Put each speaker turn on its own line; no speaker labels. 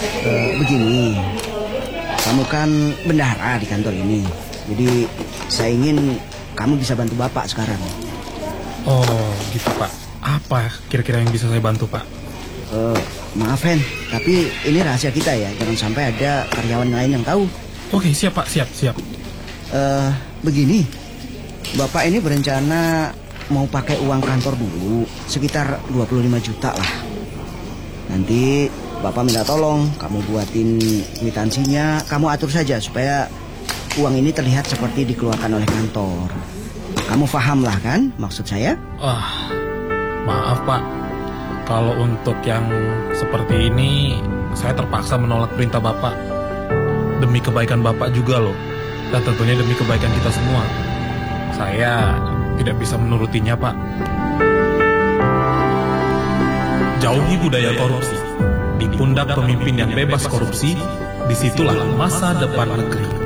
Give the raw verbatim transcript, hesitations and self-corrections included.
Uh, begini, kamu kan bendahara di kantor ini. Jadi saya ingin kamu bisa bantu Bapak sekarang.
Oh gitu Pak. Apa kira-kira yang bisa saya bantu Pak?
Uh, maaf Hen, tapi ini rahasia kita ya. Jangan sampai ada karyawan lain yang tahu.
Oke siap Pak, siap, siap.
Uh, begini, Bapak ini berencana mau pakai uang kantor dulu, sekitar dua puluh lima juta lah. Nanti Bapak minta tolong, kamu buatin kwitansinya, kamu atur saja supaya uang ini terlihat seperti dikeluarkan oleh kantor. Kamu paham lah kan maksud saya?
Ah, maaf Pak, kalau untuk yang seperti ini saya terpaksa menolak perintah Bapak. Demi kebaikan Bapak juga loh, dan tentunya demi kebaikan kita semua. Saya tidak bisa menurutinya Pak. Jauhi budaya korupsi. Di pundak pemimpin yang bebas korupsi, disitulah masa depan negeri.